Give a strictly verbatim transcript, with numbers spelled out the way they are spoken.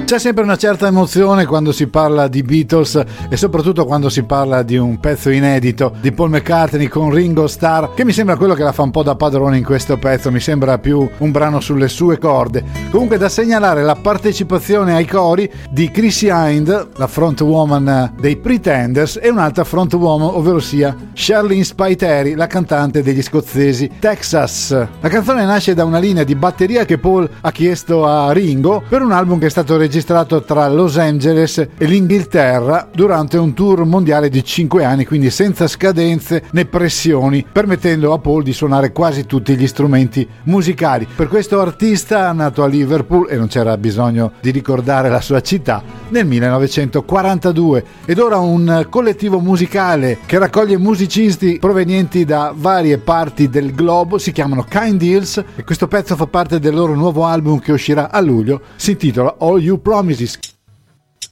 C'è sempre una certa emozione quando si parla di Beatles e soprattutto quando si parla di un pezzo inedito di Paul McCartney con Ringo Starr, che mi sembra quello che la fa un po' da padrone in questo pezzo, mi sembra più un brano sulle sue corde. Comunque da segnalare la partecipazione ai cori di Chrissie Hynde, la frontwoman dei Pretenders, e un'altra frontwoman, ovvero sia Charlene Spiteri, la cantante degli scozzesi Texas. La canzone nasce da una linea di batteria che Paul ha chiesto a Ringo per un album che è stato registrato tra Los Angeles e l'Inghilterra durante un tour mondiale di cinque anni, quindi senza scadenze né pressioni, permettendo a Paul di suonare quasi tutti gli strumenti musicali. Per questo artista, nato a Liverpool, e non c'era bisogno di ricordare la sua città, nel millenovecentoquarantadue. Ed ora un collettivo musicale che raccoglie musicisti provenienti da varie parti del globo, si chiamano Kind Deals, e questo pezzo fa parte del loro nuovo album che uscirà a luglio, si intitola All You Promises.